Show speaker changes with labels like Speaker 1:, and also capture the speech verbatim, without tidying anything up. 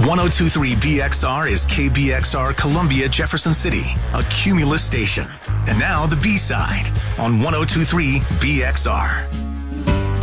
Speaker 1: ten twenty-three B X R is K B X R Columbia Jefferson City, a Cumulus station. And now the B-side on ten twenty-three B X R.